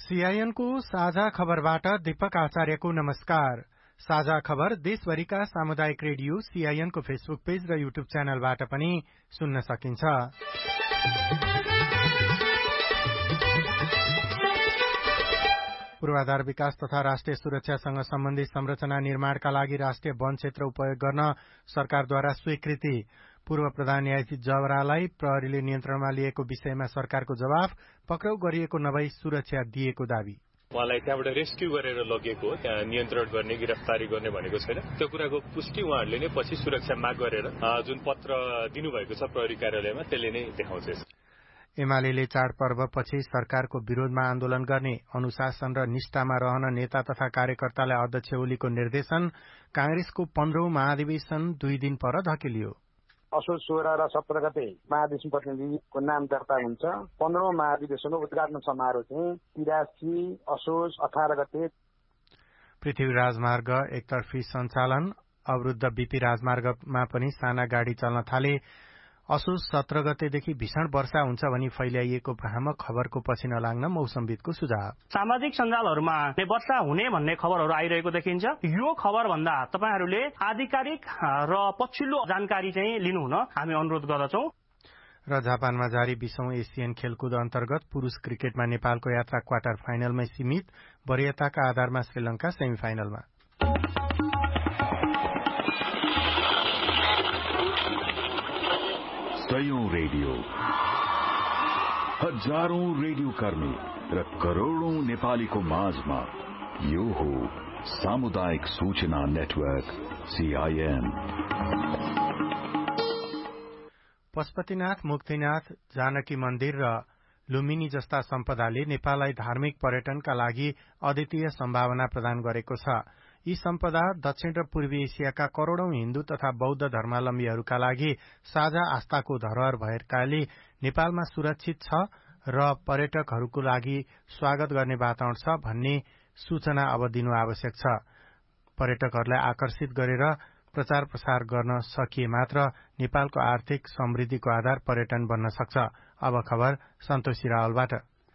सीआईएनको साझा खबरबाट दीपक आचार्यको नमस्कार। साझा खबर देशभरिका सामुदायिक रेडियो सीआईएनको फेसबुक पेज र युट्युब च्यानलबाट पनि सुन्न सकिन्छ। पूर्वाधार विकास तथा राष्ट्रिय सुरक्षासँग सम्बन्धित संरचना निर्माणका लागि राष्ट्रिय वन क्षेत्र उपयोग गर्न सरकारद्वारा स्वीकृति। पूर्व प्रधान न्यायाधीश जवरालाई प्रहरीले नियन्त्रणमा लिएको विषयमा सरकारको जवाफ, पक्राउ गरिएको नभई सुरक्षा दिएको दावी। उहाँलाई त्यहाँबाट रेस्क्यू गरेर लगेको हो, त्यहाँ नियन्त्रण गर्ने गिरफ्तारी गर्ने भनेको छैन। त्यो कुराको पुष्टि उहाँहरूले नै पछि सुरक्षा माग गरेर जुन पत्र दिनुभएको छ प्रहरी कार्यालयमा त्यसले नै देखाउँछ। एमाले चाडपर्वपछि सरकारको विरोधमा आन्दोलन गर्ने, अनुशासन र निष्ठामा रहन नेता तथा कार्यकर्तालाई अध्यक्ष ओलीको निर्देशन। कांग्रेसको 15औं महाधिवेशन 2 दिन पर धकेलियो। असोज 16 र 17 गते महाधिवेशन प्रतिनिधिको नाम दर्ता हुन्छ। 15औं महाधिवेशनको उद्घाटन समारोह चाहिँ 83 असोज 18 गते। पृथ्वी राजमार्ग एकतर्फी सञ्चालन, अवरुद्ध बीपी राजमार्गमा पनि साना गाड़ी चल्न थाले। असोज 17 गतेदेखि भीषण वर्षा हुन्छ भनी फैल्याइएको भ्रामक खबरको पछि नलाग्न मौसमविदको सुझाव। सामाजिक सञ्जालहरूमा वर्षा हुने भन्ने खबरहरू आइरहेको देखिन्छ। यो खबर भन्दा तपाईहरूले आधिकारिक र पछिल्लो जानकारी चाहिँ लिनुहुन हामी अनुरोध गर्दछौं। र जापानमा जारी 20औं एसियन खेलकुद अन्तर्गत पुरुष क्रिकेटमा नेपालको यात्रा क्वार्टर फाइनलमै सीमित, वरियताका आधारमा श्रीलंका सेमिफाइनलमा। सयौं रेडियो, हजारौं रेडियो कर्मी र करोड़ौं नेपालीको माझमा यो हो सामुदायिक सूचना नेटवर्क सीआईएन। पशुपतिनाथ, मुक्तिनाथ, जानकी मन्दिर र लुम्बिनी जस्ता सम्पदाले नेपाललाई धार्मिक पर्यटनका लागि अद्वितीय सम्भावना प्रदान गरेको छ। यी सम्पदा दक्षिण र पूर्वी एसियाका करोड़ौं हिन्दू तथा बौद्ध धर्मावलम्बीहरूका लागि साझा आस्थाको धरोहर भएकाले नेपालमा सुरक्षित छ र पर्यटकहरूको लागि स्वागत गर्ने वातावरण छ भन्ने सूचना अब दिनु आवश्यक छ। पर्यटकहरूलाई आकर्षित गरेर प्रचार प्रसार गर्न सकिए मात्र नेपालको आर्थिक समृद्धिको आधार पर्यटन बन्न सक्छ। अब खबर सन्तोषी रावलबाट।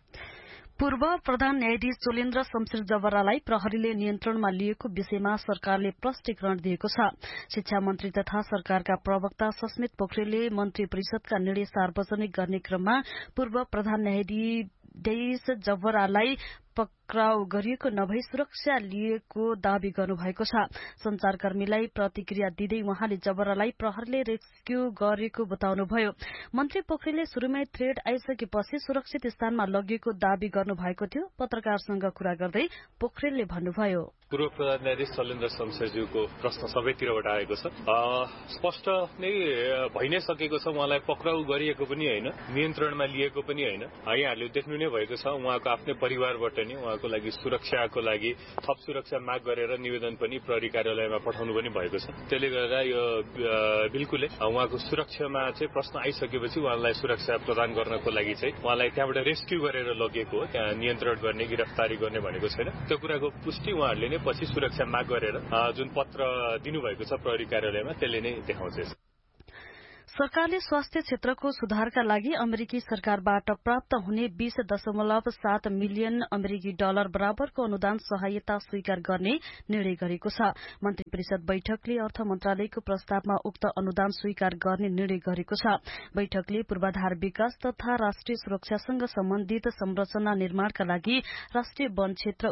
पूर्व प्रधान न्यायाधीश चोलेन्द्र शमशेर जवरालाई प्रहरीले नियन्त्रणमा लिएको विषयमा सरकारले प्रष्टीकरण दिएको छ। शिक्षा मन्त्री तथा सरकारका प्रवक्ता सस्मित पोखरेलले मन्त्री परिषदका निर्णय सार्वजनिक गर्ने क्रममा पूर्व प्रधान न्यायाधीश जवरालाई पक्राउ गरिएको नभई सुरक्षा लिएको दावी गर्नुभएको छ। संचारकर्मीलाई प्रतिक्रिया दिँदै उहाँले जवरालाई प्रहरीले रेस्क्यू गरेको बताउनुभयो। मन्त्री पोखरेलले शुरूमै थ्रेड आइसकेपछि सुरक्षित स्थानमा लगिएको दावी गर्नुभएको थियो। पत्रकारसँग कुरा गर्दै पोखरेलले भन्नुभयो, पूर्व प्रधान न्यायाधीश चोलेन्द्र शमशेरज्यूको प्रश्न सबैतिरबाट आएको छ। स्पष्ट नै भइ नै सकेको छ। उहाँलाई पक्राउ गरिएको पनि होइन, नियन्त्रणमा लिएको पनि होइन। यहाँहरूले देख्नु नै भएको छ। उहाँको आफ्नै परिवारबाट नि उहाँको लागि सुरक्षाको लागि थप सुरक्षा माग गरेर निवेदन पनि प्रहरी कार्यालयमा पठाउनु पनि भएको छ। त्यसले गर्दा यो बिल्कुलै उहाँको सुरक्षामा चाहिँ प्रश्न आइसकेपछि उहाँलाई सुरक्षा प्रदान गर्नको लागि चाहिँ उहाँलाई त्यहाँबाट रेस्क्यू गरेर लगेको हो, त्यहाँ नियन्त्रण गर्ने गिरफ्तारी गर्ने भनेको छैन। त्यो कुराको पुष्टि उहाँहरूले नै पछि सुरक्षा माग गरेर जुन पत्र दिनुभएको छ प्रहरी कार्यालयमा त्यसले नै देखाउँछ। सरकारले स्वास्थ्य क्षेत्रको सुधारका लागि अमेरिकी सरकारबाट प्राप्त हुने 20.7 मिलियन अमेरिकी डलर बराबरको अनुदान सहायता स्वीकार गर्ने निर्णय गरेको छ। मन्त्री परिषद बैठकले अर्थ मन्त्रालयको प्रस्तावमा उक्त अनुदान स्वीकार गर्ने निर्णय गरेको छ। बैठकले पूर्वाधार विकास तथा राष्ट्रिय सुरक्षासँग सम्बन्धित संरचना निर्माणका लागि राष्ट्रिय वन क्षेत्र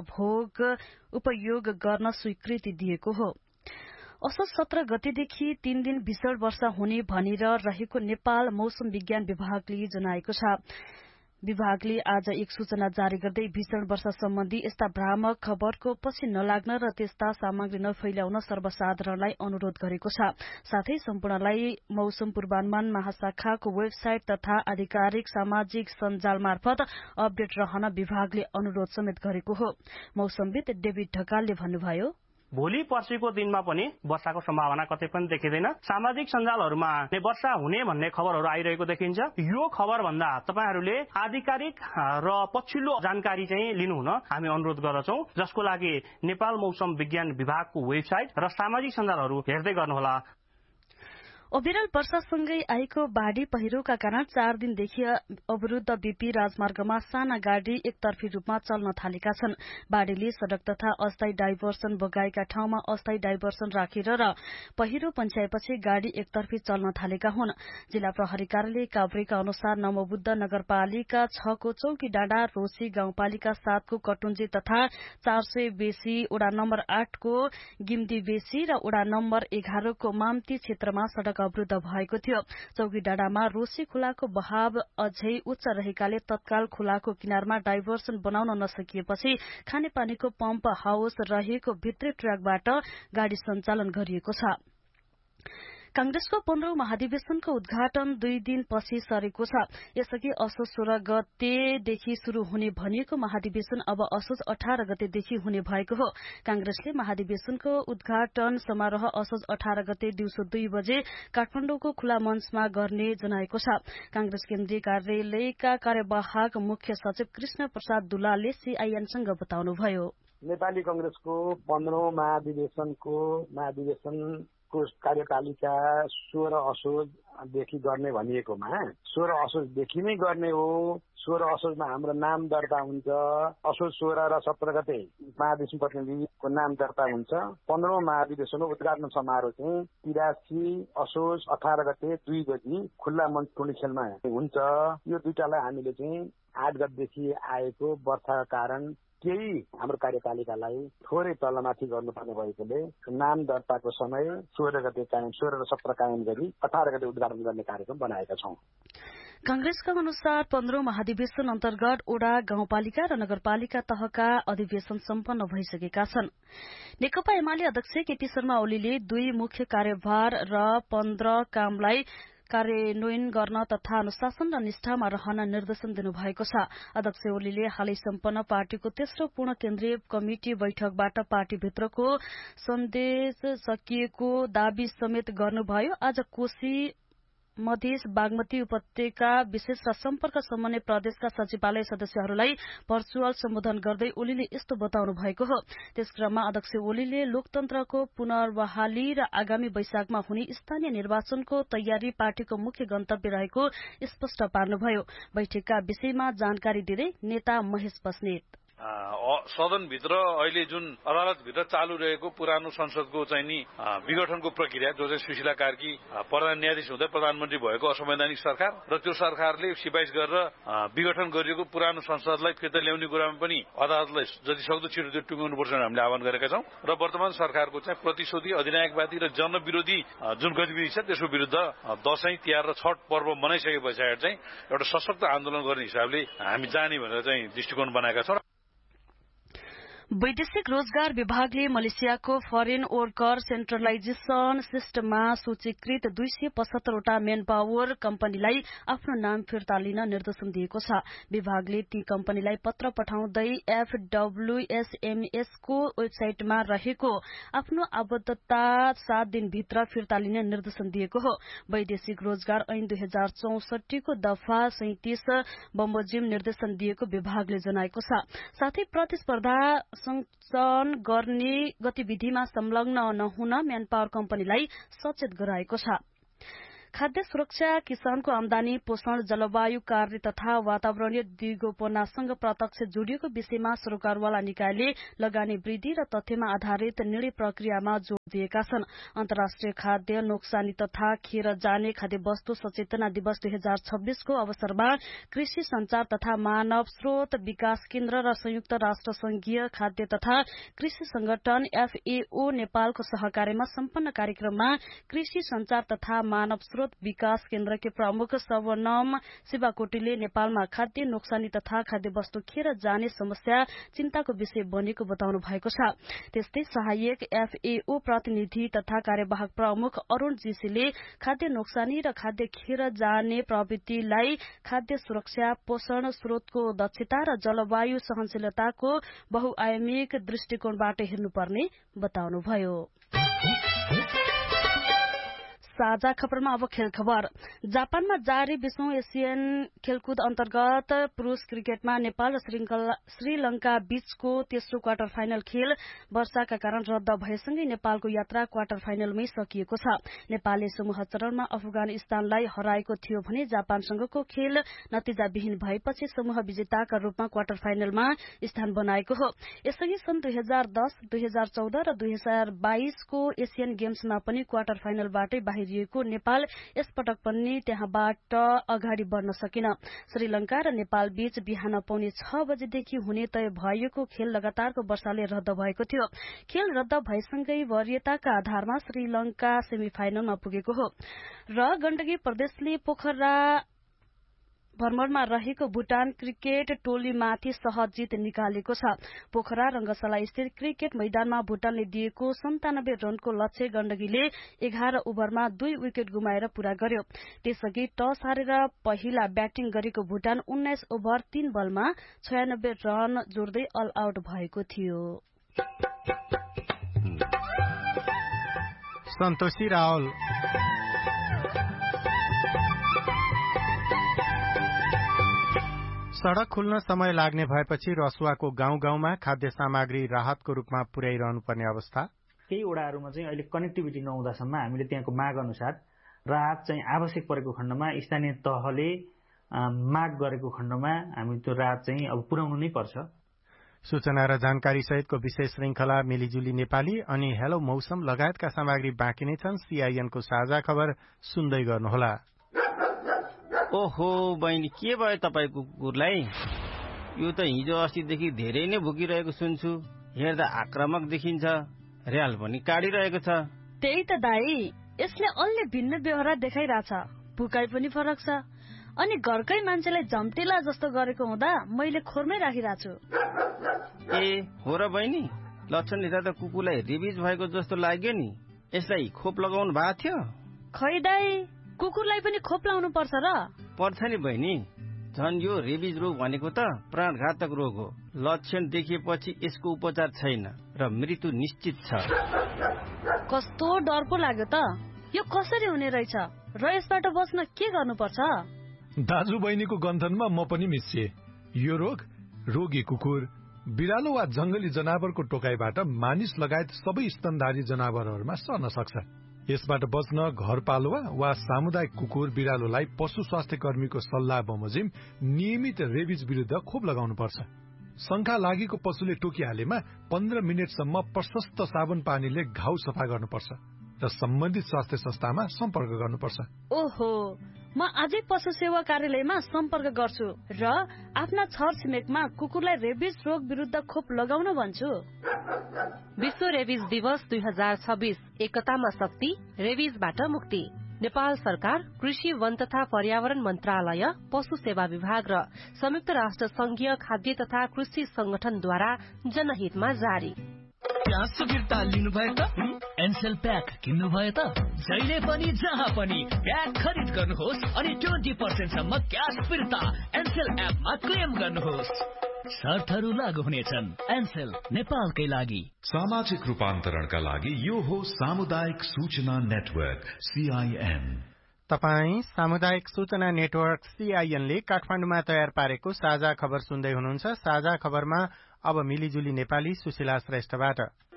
उपयोग गर्न स्वीकृति दिएको हो। असोज 17 गतेदेखि 3 दिन भीषण वर्षा हुने भनिर रहेको नेपाल मौसम विज्ञान विभागले जनाएको छ। विभागले आज एक सूचना जारी गर्दै भीषण वर्षा सम्बन्धी यस्ता भ्रामक खबरको पछि नलाग्न र त्यस्ता सामग्री नफैल्याउन सर्वसाधारणलाई अनुरोध गरेको छ। साथै सम्पूर्णलाई मौसम पूर्वानुमान महाशाखाको वेबसाइट तथा आधिकारिक सामाजिक सञ्जाल मार्फत अपडेट रहन विभागले अनुरोध समेत गरेको हो। मौसमविद डेभिड ढकालले भन्नुभयो, भोलि पर्सिको दिनमा पनि वर्षाको सम्भावना कतै पनि देखिँदैन। सामाजिक सञ्जालहरूमा वर्षा हुने भन्ने खबरहरू आइरहेको देखिन्छ। यो खबर भन्दा तपाईहरूले आधिकारिक र पछिल्लो जानकारी चाहिँ लिनुहुन हामी अनुरोध गर्दछौं, जसको लागि नेपाल मौसम विज्ञान विभागको वेबसाइट र सामाजिक सञ्जालहरू हेर्दै गर्नुहोला। अविरल वर्षासँगै आएको बाढ़ी पहिरोका कारण 4 दिनदेखि अवरूद्ध बीपी राजमार्गमा साना गाड़ी एकतर्फी रूपमा चल्न थालेका छन्। बाढ़ीले सड़क तथा अस्थायी डाइभर्सन बगाएका ठाउँमा अस्थायी डाइभर्सन राखेर र पहिरो पन्छ्याएपछि गाड़ी एकतर्फी चल्न थालेका हुन्। जिल्ला प्रहरी कार्यालय काभ्रेका अनुसार नमोबुद्ध नगरपालिका 6 को चौकी डाँडा, रोसी गाउँपालिका 7 को कटुन्जी तथा 400 बेसी, वडा नम्बर 8 को गिम्दी बेसी र वडा नम्बर 11 को माम्ती क्षेत्रमा सड़क अवरूद्ध भएको थियो। चौकी डाँडामा रोसी खोलाको बहाव अझै उच्च रहेकाले तत्काल खोलाको किनारमा डाइभर्सन बनाउन नसकिएपछि खानेपानीको पम्प हाउस रहेको भित्री ट्र्याकबाट गाड़ी सञ्चालन गरिएको छ। कांग्रेसको 15औं महाधिवेशनको उद्घाटन 2 दिन पछि सरेको छ। यसअघि असोज 16 गतेदेखि शुरू हुने भनिएको महाधिवेशन अब असोज 18 गतेदेखि हुने भएको हो। कांग्रेसले महाधिवेशनको उद्घाटन समारोह असोज 18 गते दिउँसो 2 बजे काठमाडौँको खुला मञ्चमा गर्ने जनाएको छ। कांग्रेस केन्द्रीय कार्यालयका कार्यवाहक मुख्य सचिव कृष्ण प्रसाद दुलालले सीआईएनसँग बताउनुभयो। नेपाली कांग्रेसको 15औं महाधिवेशनको कार्यतालिका 16 असोजदेखि गर्ने भनिएकोमा 16 असोजदेखि नै गर्ने हो। 16 असोजमा हाम्रो नाम दर्ता हुन्छ। असोज 16 र 17 गते महाधिवेशन प्रतिनिधिको नाम दर्ता हुन्छ। 15औं महाधिवेशनको उद्घाटन समारोह चाहिँ 83 असोज 18 गते 2 बजी खुल्ला मञ्च टोली खेलमा हुन्छ। यो दुईटालाई हामीले चाहिँ 8 गतेदेखि आएको वर्षाका कारण केही हाम्रो कार्यतालिकालाई थोरै तलमाथि गर्नुपर्ने भएकोले नाम दर्ताको समय 16 गते कायम, 16 र 17 कायम गरी 18 गते उद्घाटन गर्ने कार्यक्रम बनाएका छौं। कांग्रेसका अनुसार 15औं महाधिवेशन अन्तर्गत वडा, गाउँपालिका र नगरपालिका तहका अधिवेशन सम्पन्न भइसकेका छन्। नेकपा एमाले अध्यक्ष केपी शर्मा ओलीले 2 मुख्य कार्यभार र 15 कामलाई कार्यान्वयन गर्न तथा अनुशासन र निष्ठामा रहन निर्देशन दिनुभएको छ। अध्यक्ष ओलीले हालै सम्पन्न पार्टीको तेस्रो पूर्ण केन्द्रीय कमिटी बैठकबाट पार्टीभित्रको सन्देश सकिएको दावी समेत गर्नुभयो। आज कोशी, मधेस, बागमती उपत्यका विशेष र सम्पर्क समन्वय प्रदेशका सचिवालय सदस्यहरूलाई भर्चुअल सम्बोधन गर्दै ओलीले यस्तो बताउनु भएको हो। त्यसक्रममा अध्यक्ष ओलीले लोकतन्त्रको पुनर्बहाली र आगामी वैशाखमा हुने स्थानीय निर्वाचनको तयारी पार्टीको मुख्य गन्तव्य रहेको स्पष्ट पार्नुभयो। बैठकका विषयमा जानकारी दिँदै नेता महेश बस्नेत सदनभित्र अहिले जुन अदालतभित्र चालू रहेको पुरानो संसदको चाहिँ नि विघटनको प्रक्रिया, जो चाहिँ सुशीला कार्की प्रधान न्यायाधीश हुँदै प्रधानमन्त्री भएको असंवैधानिक सरकार र त्यो सरकारले सिफारिस गरेर विघटन गरिएको पुरानो संसदलाई फिर्ता ल्याउने कुरामा पनि अदालतलाई जति सक्दो छिटो त्यो टुङ्गाउनुपर्छ भनेर हामीले आह्वान गरेका छौं। र वर्तमान सरकारको चाहिँ प्रतिशोधी, अधिनायकवादी र जनविरोधी जुन गतिविधि छ त्यसको विरुद्ध दशैं, तिहार र छठ पर्व मनाइसके पछाडि चाहिँ एउटा सशक्त आन्दोलन गर्ने हिसाबले हामी जाने भनेर चाहिँ दृष्टिकोण बनाएका छौं। वैदेशिक रोजगार विभागले मलेसियाको फरेन वर्कर सेन्ट्रलाइजेशन सिस्टममा सूचीकृत 275 वटा मेन पावर कम्पनीलाई आफ्नो नाम फिर्ता लिन निर्देशन दिएको छ। विभागले ती कम्पनीलाई पत्र पठाउँदै FWSMS को वेबसाइटमा रहेको आफ्नो आबद्धता 7 दिनभित्र फिर्ता लिने निर्देशन दिएको हो। वैदेशिक रोजगार ऐन 2064 को दफा 37 बमोजिम निर्देशन दिएको विभागले जनाएको छ। साथै प्रतिस्पर्धा संचालन गर्ने गतिविधिमा संलग्न नहुन म्यानपावर कम्पनीलाई सचेत गराएको छ। खाद्य सुरक्षा, किसानको आमदानी, पोषण, जलवायु कार्य तथा वातावरणीय दिगोपनासँग प्रत्यक्ष जोडिएको विषयमा सरोकारवाला निकायले लगानी वृद्धि र तथ्यमा आधारित निर्णय प्रक्रियामा जोड़ दिएका छन्। अन्तर्राष्ट्रिय खाद्य नोक्सानी तथा खेर जाने खाद्य वस्तु सचेतना दिवस 2026 को अवसरमा कृषि संचार तथा मानव स्रोत विकास केन्द्र र संयुक्त राष्ट्र संघीय खाद्य तथा कृषि संगठन FAO नेपालको सहकार्यमा सम्पन्न कार्यक्रममा कृषि संचार तथा मानव स्रोत विकास केन्द्र के प्रमुख शवनम शिवाकोटीले नेपालमा खाद्य नोक्सानी तथा खाद्य वस्तु खेर जाने समस्या चिन्ताको विषय बनेको बताउनु भएको छ। त्यस्तै सहायक FAO प्रतिनिधि तथा कार्यवाहक प्रमुख अरूण जीसीले खाद्य नोक्सानी र खाद्य खेर जाने प्रवृत्तिलाई खाद्य सुरक्षा, पोषण स्रोतको दक्षता र जलवायु सहनशीलताको बहुआयामिक दृष्टिकोणबाट हेर्नुपर्ने बताउनुभयो। साझा खबरमा अब खेल खबर। जापानमा जारी 20औं एसियन खेलकुद अन्तर्गत पुरुष क्रिकेटमा नेपाल र श्रीलंका बीचको तेस्रो क्वार्टर फाइनल खेल वर्षाका कारण रद्द भएसँगै नेपालको यात्रा क्वार्टर फाइनलमै सकिएको छ। नेपालले समूह चरणमा अफगानिस्तानलाई हराएको थियो भने जापानसँगको खेल नतिजाविहीन भएपछि समूह विजेताका रूपमा क्वार्टर फाइनलमा स्थान बनाएको हो। यसअघि सन् 2010, 2014 र 2022 को एसियन गेम्समा पनि क्वार्टर फाइनलबाटै बाहिरिएको नेपाल यसपटक पनि त्यहाँबाट अगाडि बढ्न सकेन। श्रीलंका र नेपाल बीच बिहान पौने 6 बजेदेखि हुने तय भएको खेल लगातारको वर्षाले रद्द भएको थियो। खेल रद्द भएसँगै वरियताका आधारमा श्रीलंका सेमी फाइनलमा पुगेको हो र गण्डकी प्रदेशले पोखरा भ्रमणमा रहेको भूटान क्रिकेट टोलीमाथि सहज जित निकालेको छ। पोखरा रंगशाला स्थित क्रिकेट मैदानमा भूटानले दिएको 97 रनको लक्ष्य गण्डकीले 11 ओभरमा 2 विकेट गुमाएर पूरा गर्यो। त्यसअघि टस हारेर पहिला ब्याटिङ गरेको भूटान 19 ओभर 3 बलमा 96 रन जोड्दै अल आउट भएको थियो। सन्तोषी रावल सड़क खुल्न समय लाग्ने भएपछि रसुवाको गाउँ गाउँमा खाद्य सामग्री राहतको रूपमा पुर्याइरहनु पर्ने अवस्था। केही वडाहरूमा चाहिँ अहिले कनेक्टिभिटी नहुँदासम्म हामीले त्यहाँको माग अनुसार राहत चाहिँ आवश्यक परेको खण्डमा स्थानीय तहले माग गरेको खण्डमा हामी त्यो राहत चाहिँ अब पुर्याउनु नै पर्छ। सूचना र जानकारी सहितको विशेष श्रृंखला मिलिजुली नेपाली अनि हेलो मौसम लगायतका सामग्री बाँकी नै छन्। सीआईएनको साझा खबर सुन्दै गर्नुहोला। ओहो बहिनी, के भयो तपाईको कुकुरलाई? यो त हिजो अस्तिदेखि धेरै नै भुकिरहेको सुन्छु। हेर्दा आक्रामक देखिन्छ, र्याल पनि काटिरहेको छ। त्यही त दाई, यसले अलि भिन्न व्यवहार देखाइरहेछ। भुकाइ पनि फरक छ अनि घरकै मान्छेलाई झम्टेला जस्तो गरेको हुँदा मैले खोरमै राखिरहेको छु। ए हो र बहिनी, लक्षण हेर्दा त कुकुरलाई रेबिज भएको जस्तो लाग्यो नि। यसलाई खोप लगाउनु भएको थियो? खै दाई, कुकुरलाई पनि खोप लाउनु पर्छ र? पर्छ नि बहिनी, झन् यो रेबिज रोग भनेको त प्राणघातक रोग हो। लक्षण देखिएपछि यसको उपचार छैन र मृत्यु निश्चित छ। कस्तो डर पो लाग्यो त। यो कसरी हुने रहेछ र यसबाट बच्न के गर्नुपर्छ? दाजु बहिनीको गन्थनमा म पनि मिसिए। यो रोग रोगी कुकुर, बिरालो वा जंगली जनावरको टोकाइबाट मानिस लगायत सबै स्तनधारी जनावरहरूमा सर्न सक्छ। यसबाट बच्न घरपालुवा वा सामुदायिक कुकुर बिरालोलाई पशु स्वास्थ्य कर्मीको सल्लाह बमोजिम नियमित रेबिज विरुद्ध खोप लगाउनु पर्छ। शंका लागेको पशुले टोकिहालेमा 15 मिनेटसम्म प्रशस्त साबुन पानीले घाउ सफा गर्नुपर्छ र सम्बन्धित स्वास्थ्य संस्थामा सम्पर्क गर्नुपर्छ। ओहो, म आजै पशु सेवा कार्यालयमा सम्पर्क गर्छु र आफ्ना छरछिमेकमा कुकुरलाई रेबिज रोग विरुद्ध खोप लगाउन भन्छु। विश्व रेबिज दिवस 2026, एकतामा शक्ति, रेबिजबाट मुक्ति। नेपाल सरकार, कृषि, वन तथा पर्यावरण मन्त्रालय, पशु सेवा विभाग र संयुक्त राष्ट्र संघीय खाद्य तथा कृषि संगठनद्वारा जनहितमा जारी। क्यास फिर्ता लिनुभयो त? एनसेल प्याक किन्नुभयो त? जहिले पनि जहाँ पनि प्याक खरिद गर्नुहोस् अनि 20% सम्म क्यास फिर्ता एनसेल एपमा क्लेम गर्नुहोस्। शर्तहरू लागू हुनेछन्। एनसेल, नेपालकै लागि। सामाजिक रूपान्तरणका लागि यो हो सामुदायिक सूचना नेटवर्क सीआईएन। तपाई सामुदायिक सूचना नेटवर्क सीआईएन ले काठमाडौँमा तयार पारेको साझा खबर सुन्दै हुनुहुन्छ। साझा खबरमा अब मिलिजुली नेपाली सुशीला श्रेष्ठबाट।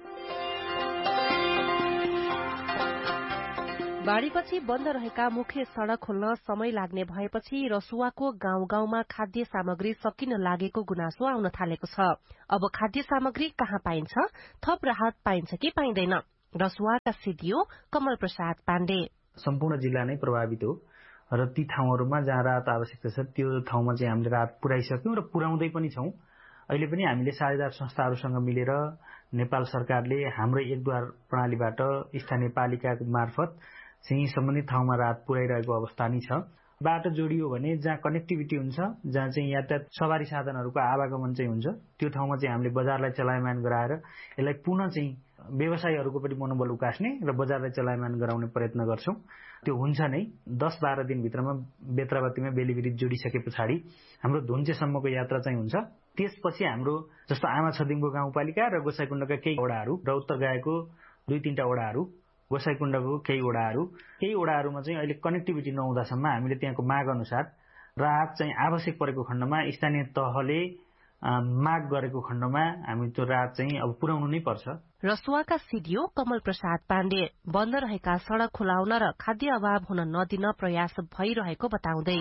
बाढ़ीपछि बन्द रहेका मुख्य सड़क खोल्न समय लाग्ने भएपछि रसुवाको गाउँ गाउँमा खाद्य सामग्री सकिन लागेको गुनासो आउन थालेको छ। अब खाद्य सामग्री कहाँ पाइन्छ? थप राहत पाइन्छ कि पाइँदैन? रसुवाका सिडिओ कमल प्रसाद पाण्डे। सम्पूर्ण जिल्ला नै प्रभावित हो र ती ठाउँहरूमा जहाँ राहत आवश्यकता छ त्यो ठाउँमा चाहिँ हामीले राहत पुर्याइसक्यौं र पुर्याउँदै पनि छौं। अहिले पनि हामीले साझेदार संस्थाहरूसँग मिलेर नेपाल सरकारले हाम्रो एकद्वार प्रणालीबाट स्थानीय पालिकाको मार्फत चाहिँ सम्बन्धित ठाउँमा राहत पुर्याइरहेको अवस्था नै छ। बाटो जोडियो भने जहाँ कनेक्टिभिटी हुन्छ, जहाँ चाहिँ यातायात सवारी साधनहरूको आवागमन चाहिँ हुन्छ, त्यो ठाउँमा चाहिँ हामीले बजारलाई चलायमान गराएर यसलाई पुनः चाहिँ व्यवसायीहरूको पनि मनोबल उकास्ने र बजारलाई चलायमान गराउने प्रयत्न गर्छौं। त्यो हुन्छ नै। 10-12 दिनभित्रमा बेत्रावतीमा बेली ब्रिज जोडिसके पछाडि हाम्रो धुन्चेसम्मको यात्रा चाहिँ हुन्छ। त्यसपछि हाम्रो जस्तो आमा छदिङको गाउँपालिका र गोसाइकुण्डका केही वडाहरू र उत्तर गाएको 2-3 वडाहरू गोसाइकुण्डको केही वडाहरूमा चाहिँ अहिले कनेक्टिभिटी नहुँदासम्म हामीले त्यहाँको माग अनुसार राहत चाहिँ आवश्यक परेको खण्डमा स्थानीय तहले माग गरेको खण्डमा हामी त्यो राहत चाहिँ अब पुर्याउनु नै पर्छ। रसुवाका सिडिओ कमल प्रसाद पाण्डे बन्द रहेका सड़क खुलाउन र खाद्य अभाव हुन नदिन प्रयास भइरहेको बताउँदै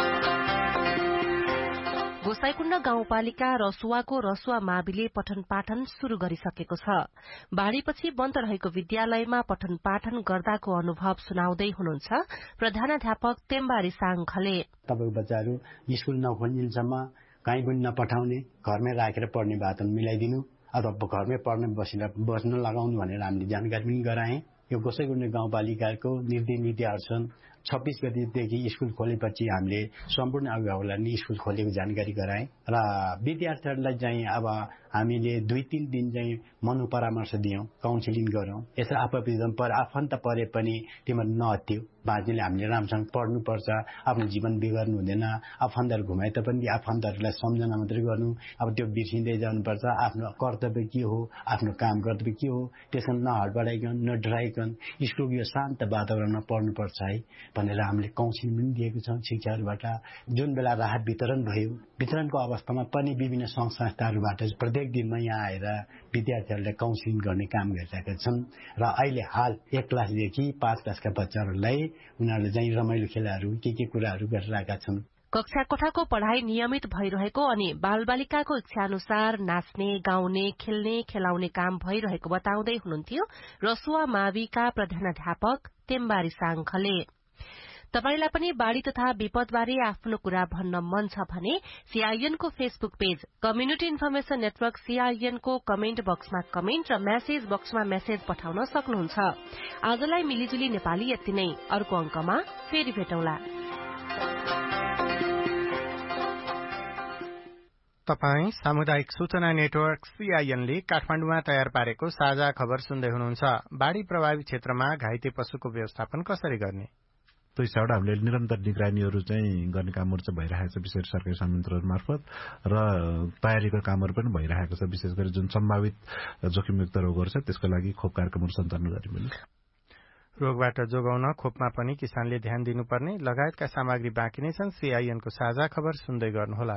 गोसाइकुण्ड गाउँपालिका रसुवाको रसुवा माविले पठन पाठन शुरू गरिसकेको छ। बाढ़ीपछि बन्द रहेको विद्यालयमा पठन पाठन गर्दाको अनुभव सुनाउँदै हुनुहुन्छ प्रधानाध्यापक तेम्बारी साङखले। तपाईको बच्चाहरू स्कुल नखोलिन्जेलसम्म कहीँ पनि नपठाउने, घरमै राखेर पढ्ने वातावरण मिलाइदिनु अथवा घरमै पढ्न बस्न लगाउनु भनेर हामीले जानकारी पनि गराए। यो गोसाइकुण्ड गाउँपालिकाको नीतिहरू छन्। 26 गतिदेखि स्कुल खोलेपछि हामीले सम्पूर्ण अभिभावकलाई नै स्कुल खोलेको जानकारी गराए र विद्यार्थीहरूलाई चाहिँ अब हामीले 2-3 दिन चाहिँ मनोपरामर्श दियौं, काउन्सिलिङ गरौं। यसो आफन्त परे पनि तिमीहरू नहत्यो, बाजेले हामीले राम्रोसँग पढ्नुपर्छ, आफ्नो जीवन बिगार्नु हुँदैन। आफन्तहरू घुमाए तापनि आफन्तहरूलाई सम्झना मात्रै गर्नु, अब त्यो बिर्सिँदै जानुपर्छ। आफ्नो कर्तव्य के हो, आफ्नो काम कर्तव्य के हो, त्यसमा नहडबडाइकन नडराइकन स्कुलको यो शान्त वातावरणमा पढ्नुपर्छ है भनेर हामीले काउन्सिलिङ पनि दिएको छौं शिक्षाहरूबाट। जुन बेला राहत वितरण भयो, वितरणको अवस्थामा पनि विभिन्न संघ संस्थाहरूबाट प्रत्येक दिनमा यहाँ आएर विद्यार्थीहरूलाई काउन्सिलिङ गर्ने काम गरिरहेका छन् र अहिले हाल 1 क्लासदेखि 5 क्लासका बच्चाहरूलाई उनीहरूले चाहिँ रमाइलो खेलाहरू के कुराहरू गरिरहेका छन्। कक्षा कोठाको पढ़ाई नियमित भइरहेको अनि बालबालिकाको इच्छा अनुसार नाच्ने, गाउने, खेल्ने, खेलाउने काम भइरहेको बताउँदै हुनुहुन्थ्यो रसुवा माविका प्रधानाध्यापक तेम्बारी साङखले। तपाईलाई पनि बाढ़ी तथा विपदबारे आफ्नो कुरा भन्न मन छ भने सीआईएन को Facebook page community information network CIN को कमेन्ट बक्समा कमेन्ट र मेसेज बक्समा मेसेज पठाउन सक्नुहुन्छ। आजलाई मिलिजुली नेपाली यति नै। अर्को अंकमा फेरि भेटौँला। तपाई सामुदायिक सूचना नेटवर्क सीआईएनले काठमाडौँमा तयार पारेको साझा खबर सुन्दै हुनुहुन्छ। बाढ़ी प्रभावित क्षेत्रमा घाइते पशुको व्यवस्थापन कसरी गर्ने, त्यो हिसाबबाट हामीले निरन्तर निगरानीहरू चाहिँ गर्ने कामहरू चाहिँ भइरहेको छ, विशेष सरकारी संयन्त्रहरू मार्फत र तयारीको कामहरू पनि भइरहेको छ। विशेष गरी जुन सम्भावित जोखिमयुक्त रोगहरू छ त्यसको लागि खोप कार्यक्रमहरू सञ्चालन गरिन्छ। रोगबाट जोगाउन खोपमा पनि किसानले ध्यान दिनुपर्ने लगायतका सामग्री बाँकी नै छन्। सीआईएनको साझा खबर सुन्दै गर्नुहोला।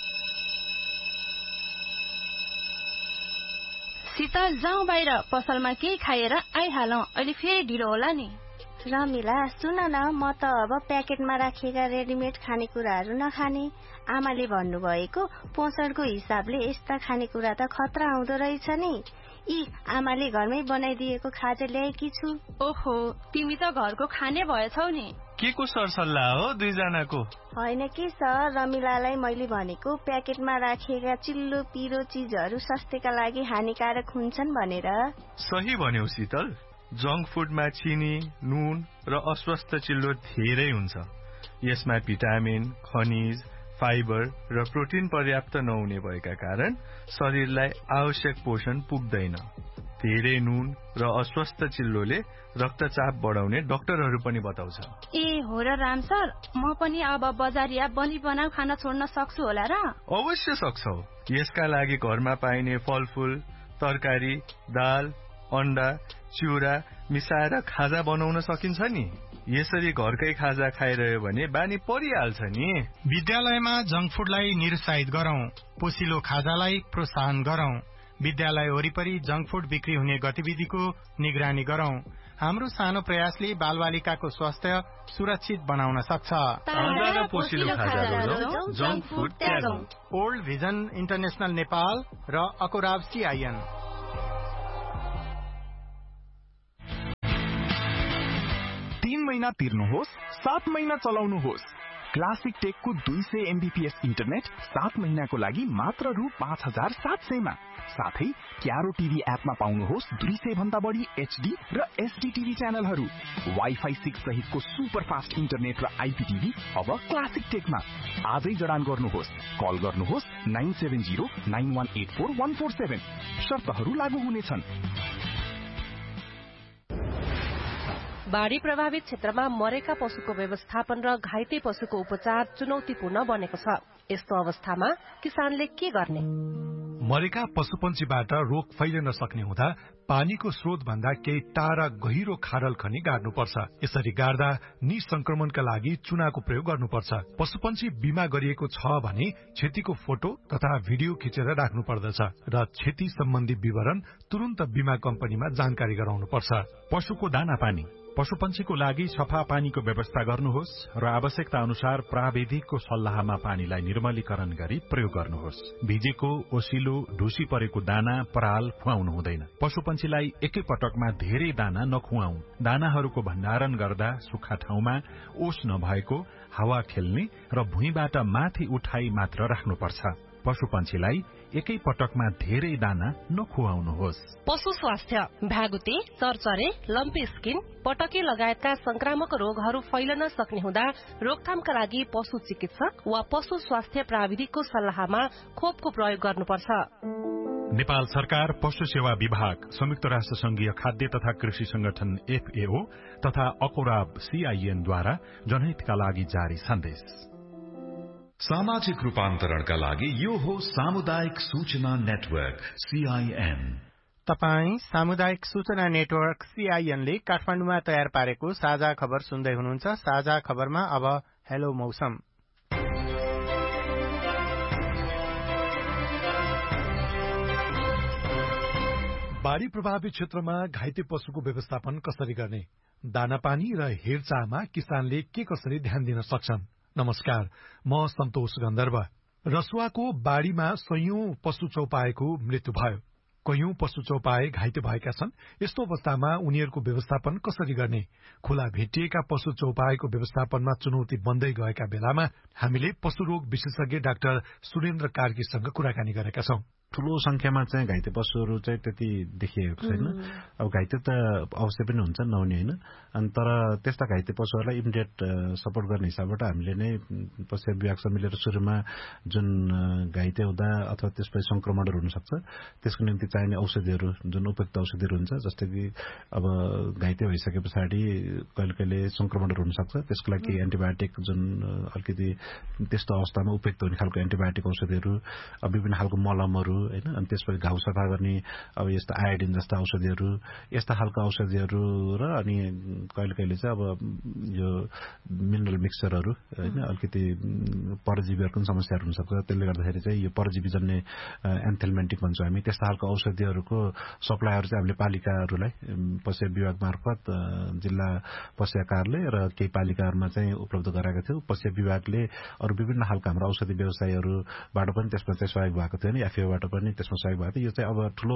शीतल जाउँ बाहिर, पसलमा केही खाएर आइहालौं, अहिले फेरि ढिलो होला नि। रमिला सुन न, म त अब प्याकेटमा राखिएका रेडिमेड खानेकुराहरू नखाने। आमाले भन्नुभएको पोषणको हिसाबले यस्ता खानेकुरा त खतरा आउँदो रहेछ नि। आमाले घरमै बनाइदिएको खाजा ल्याएकी छु। ओहो, तिमी त घरको खाने भएछौ नि। के को सरसल्लाह हो दुईजनाको? होइन के सर, रमिलालाई मैले भनेको प्याकेटमा राखिएका चिल्लो पिरो चीजहरू स्वास्थ्यका लागि हानिकारक हुन्छन् भनेर। सही भन्यौ शीतल। जंक फूडमा चिनी, नुन र अस्वस्थ चिल्लो धेरै हुन्छ। यसमा भिटामिन, खनिज, फाइबर र प्रोटिन पर्याप्त नहुने भएका कारण शरीरलाई आवश्यक पोषण पुग्दैन। धेरै नुन र अस्वस्थ चिल्लोले रक्तचाप बढाउने डाक्टरहरू पनि बताउँछ। ए हो र राम सर, म पनि अब बजारिया बनी बनाउ खान छोड्न सक्छु होला र? अवश्य सक्छौ। यसका लागि घरमा पाइने फलफूल, तरकारी, दाल, अण्डा, चिउरा मिसाएर खाजा बनाउन सकिन्छ नि। यसरी घरकै खाजा खाइरह्यो भने बानी परिहाल्छ नि। विद्यालयमा जंक फूडलाई निरुत्साहित गरौं, पोसिलो खाजालाई प्रोत्साहन गरौं। विद्यालय वरिपरि जंक फूड बिक्री हुने गतिविधिको निगरानी गरौं। हाम्रो सानो प्रयासले बालबालिकाको स्वास्थ्य सुरक्षित बनाउन सक्छ। Junk food त्यागौं। Old vision international Nepal र अकोराब सीआईएन। 3 महिना तिर्नुहोस्, 7 महिना चलाउनुहोस्। क्लासिक टेकको 200 MBPS इन्टरनेट 7 महिनाको लागि मात्र रु 5700 मा। साथै क्यारो टिभी एपमा पाउनुहोस् 200 भन्दा बढी HD र SD टिभी च्यानलहरू। वाइफाई 6 सहितको सुपर फास्ट इन्टरनेट र आइपीटिभी अब क्लासिक टेकमा। आजै जडान गर्नुहोस्। कल गर्नुहोस् 9709184147। शर्तहरू लागू हुनेछन्। बाढ़ी प्रभावित क्षेत्रमा मरेका पशुको व्यवस्थापन र घाइते पशुको उपचार चुनौतीपूर्ण बनेको छ। यस्तो अवस्थामा किसानले के गर्ने? मरेका पशुपन्छीबाट रोग फैलिन सक्ने हुँदा पानीको स्रोत भन्दा केही टाढा गहिरो खाडल खनी गाड्नुपर्छ। यसरी गाड्दा निसंक्रमणका लागि चुनाको प्रयोग गर्नुपर्छ। पशुपन्छी बिमा गरिएको छ भने क्षतिको फोटो तथा भिडियो खिचेर राख्नु पर्दछ र क्षति सम्बन्धी विवरण तुरन्त बिमा कम्पनीमा जानकारी गराउनुपर्छ। पशुको दाना पानी पशुपन्छीको लागि सफा पानीको व्यवस्था गर्नुहोस् र आवश्यकता अनुसार प्राविधिकको सल्लाहमा पानीलाई निर्मलीकरण गरी प्रयोग गर्नुहोस्। भिजेको, ओसिलो, ढुसी परेको दाना, पराल खुवाउनु हुँदैन। पशुपन्छीलाई एकै पटकमा धेरै दाना नखुवाऊ। दानाहरूको भण्डारण गर्दा सुक्खा ठाउँमा, ओस नभएको, हावा खेल्ने र भुइँबाट माथि उठाई मात्र राख्नुपर्छ। पशुपन्छीलाई एकै पटकमा धेरै दाना नखुवाउनुहोस्। पशु स्वास्थ्य भ्यागुते, चरचरे, लम्पी स्किन, पटके लगायतका संक्रामक रोगहरू फैलन सक्ने हुँदा रोकथामका लागि पशु चिकित्सक वा पशु स्वास्थ्य प्राविधिकको सल्लाहमा खोपको प्रयोग गर्नुपर्छ। नेपाल सरकार पशु सेवा विभाग, संयुक्त राष्ट्र संघीय खाद्य तथा कृषि संगठन FAO तथा अकोराब CIN द्वारा जनहितका लागि जारी सन्देश। सामाजिक रूपान्तरणका लागि यो हो सामुदायिक सूचना नेटवर्क CIN। तपाई सामुदायिक सूचना नेटवर्क CIN ले काठमाडौँमा तयार पारेको साझा खबर सुन्दै हुनुहुन्छ। साझा खबरमा अब हेलो मौसम। बाढ़ी प्रभावित क्षेत्रमा घाइते पशुको व्यवस्थापन कसरी गर्ने, दानापानी र हेरचाहमा किसानले के कसरी ध्यान दिन सक्छन्? नमस्कार, म सन्तोष गन्धर्व। रसुवाको बाढ़ीमा सयौं पशु चौपाएको मृत्यु भयो। कयौं पशु चौपाए घाइते भएका छन्। यस्तो अवस्थामा उनीहरूको व्यवस्थापन कसरी गर्ने? खुला भेटिएका पशु चौपाएको व्यवस्थापनमा चुनौती बन्दै गएका बेलामा हामीले पशु रोग विशेषज्ञ डाक्टर सुरेन्द्र कार्कीसँग कुराकानी गरेका छौं। ठूलो संख्यामा चाहिँ घाइते पशुहरू चाहिँ त्यति देखिएको छैन। अब घाइते त अवश्य पनि हुन्छ, नहुने होइन। अनि तर त्यस्ता घाइते पशुहरूलाई इमिडिएट सपोर्ट गर्ने हिसाबबाट हामीले नै पशु विभागसँग मिलेर सुरुमा जुन घाइते हुँदा अथवा त्यसपछि संक्रमणहरू हुन सक्छ त्यसको निम्ति चाहिने औषधिहरू, जुन उपयुक्त औषधिहरू हुन्छ, जस्तै कि अब घाइते भइसके पछाडि कहिले कहिले संक्रमणहरू हुन सक्छ, त्यसको लागि एन्टिबायोटिक, जुन अलिकति त्यस्तो अवस्थामा उपयुक्त हुने खालको एन्टिबायोटिक औषधिहरू, विभिन्न खालको मलमहरू हैन, अनि त्यसपछि घाउ सफा गर्ने अब यस्ता आयोडिन जस्ता औषधिहरू, यस्ता खालका औषधिहरू र अनि कहिले कहिले चाहिँ अब यो मिनरल मिक्सचरहरू हैन, अलिकति परजीवीहरूको समस्याहरू हुन सक्छ। त्यसले गर्दाखेरि चाहिँ यो परजीवी जन्य एन्थेलमेन्टिक भन्छौँ हामी, त्यस्ता खालको औषधिहरूको सप्लाईहरू चाहिँ हामीले पालिकाहरूलाई पशु विभाग मार्फत जिल्ला पशु कार्यालय र केही पालिकाहरूमा चाहिँ उपलब्ध गराएका थियौँ। पशु विभागले अरू विभिन्न खालका हाम्रो औषधि व्यवसायीहरूबाट पनि त्यसमा चाहिँ सहयोग भएको थियो नि, FAOबाट पनि त्यसमा सहयोग भएको थियो। यो चाहिँ अब ठूलो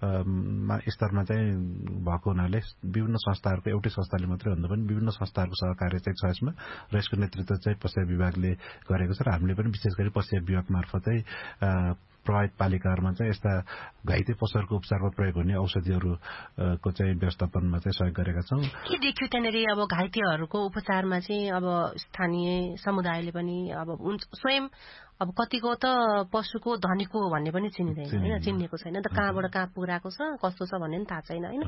स्तरमा चाहिँ भएको हुनाले विभिन्न संस्थाहरूको एउटै संस्थाले मात्रै भन्दा पनि विभिन्न संस्थाहरूको सहकार्य चाहिँ छ यसमा, र यसको नेतृत्व चाहिँ पशु विभागले गरेको छ। र हामीले पनि विशेष गरी पशु विभाग मार्फतै प्रभावित पालिकाहरूमा चाहिँ यस्ता घाइते पशुहरूको उपचारमा प्रयोग हुने औषधिहरूको चाहिँ व्यवस्थापनमा चाहिँ सहयोग गरेका छौँ। के देखियो त्यहाँनिर अब घाइतेहरूको उपचारमा चाहिँ अब स्थानीय समुदायले पनि अब स्वयं अब कतिको त पशुको धनीको भन्ने पनि चिनिँदैन होइन, चिनिएको छैन त, कहाँबाट कहाँ पुराएको छ कस्तो छ भन्ने पनि थाहा छैन होइन।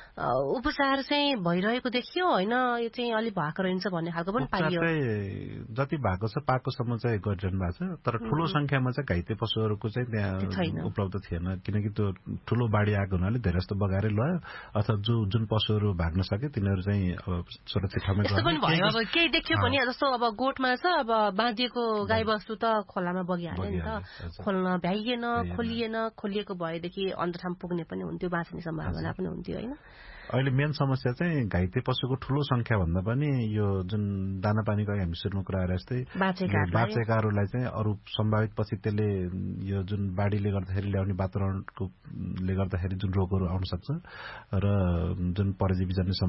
उपचार चाहिँ भइरहेको देखियो होइन, यो चाहिँ अलिक भएको रहन्छ भन्ने खालको पनि पाइयो। जति भएको छ पाएकोसम्म चाहिँ गरिरहनु भएको छ, तर ठूलो संख्यामा चाहिँ घाइते पशुहरूको चाहिँ त्यहाँ उपलब्ध थिएन, किनकि त्यो ठूलो बाढी आएको हुनाले धेरै जस्तो बगाएरै लयो, अथवा जुन पशुहरू भाग्न सके तिनीहरू चाहिँ अब सुरक्षित ठाउँमा भयो। अब केही देखियो भने जस्तो अब गोठमा छ, अब बाँधिएको गाई बस्तु त खोलामा बगिहाल्यो नि त, खोल्न भ्याइएन, खोलिएको भएदेखि अन्त ठाउँ पुग्ने पनि हुन्थ्यो, बाँच्ने सम्भावना पनि हुन्थ्यो होइन। अहिले मेन समस्या चाहिँ घाइते पशुको ठूलो संख्या भन्दा पनि यो जुन दानापानीको हामी सुरुमा कुरा गरे जस्तै बाँचेकाहरूलाई चाहिँ अरू सम्भावित पछि त्यसले यो जुन बाढीले गर्दाखेरि ल्याउने वातावरणले गर्दाखेरि जुन रोगहरू आउन सक्छ र जुन परजीवी जन्य